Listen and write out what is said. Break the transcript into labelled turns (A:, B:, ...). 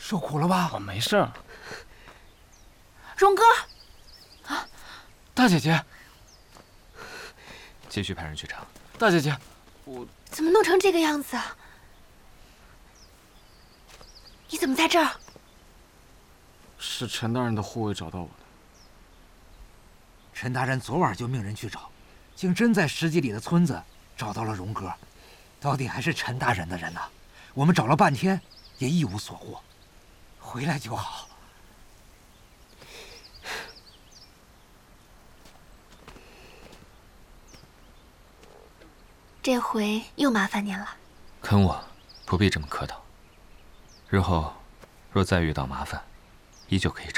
A: 受苦了吧？
B: 我没事。
C: 荣哥，
B: 大姐姐，
D: 继续派人去查。
B: 大姐姐，
C: 怎么弄成这个样子啊？你怎么在这儿？
B: 是陈大人的护卫找到我的。
A: 陈大人昨晚就命人去找，竟真在10几里的村子找到了荣哥。到底还是陈大人的人呢？我们找了半天，也一无所获。回来就好。
C: 这回又麻烦您了。
D: 坑我，不必这么客套。日后若再遇到麻烦，依旧可以找。